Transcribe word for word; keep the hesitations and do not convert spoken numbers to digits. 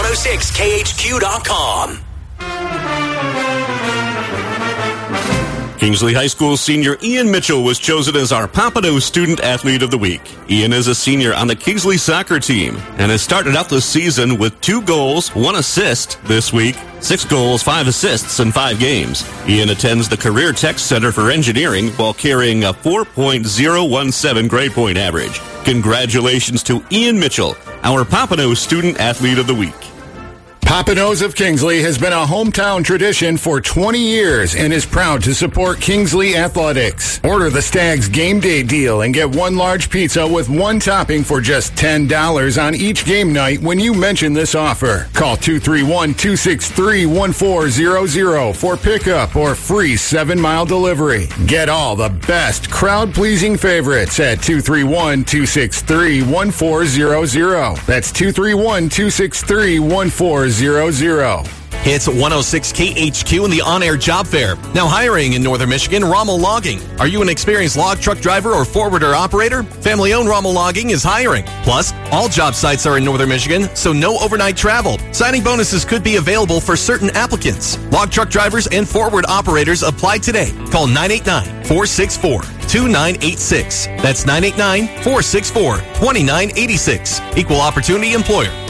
oh six K H Q dot com. Kingsley High School senior Ian Mitchell was chosen as our Pompano Student Athlete of the Week. Ian is a senior on the Kingsley soccer team and has started out the season with two goals, one assist this week, six goals, five assists in five games. Ian attends the Career Tech Center for Engineering while carrying a four point oh one seven grade point average. Congratulations to Ian Mitchell, our Pompano Student Athlete of the Week. Pompanos of Kingsley has been a hometown tradition for twenty years and is proud to support Kingsley Athletics. Order the Stags Game Day Deal and get one large pizza with one topping for just ten dollars on each game night when you mention this offer. Call two three one, two six three, one four zero zero for pickup or free seven-mile delivery. Get all the best crowd-pleasing favorites at two three one, two six three, one four zero zero. That's two three one, two six three, one four zero zero. It's one oh six K H Q in the on-air job fair. Now hiring in Northern Michigan, Rommel Logging. Are you an experienced log truck driver or forwarder operator? Family-owned Rommel Logging is hiring. Plus, all job sites are in Northern Michigan, so no overnight travel. Signing bonuses could be available for certain applicants. Log truck drivers and forward operators apply today. Call nine eight nine, four six four, two nine eight six. That's nine eight nine, four six four, two nine eight six. Equal Opportunity Employer.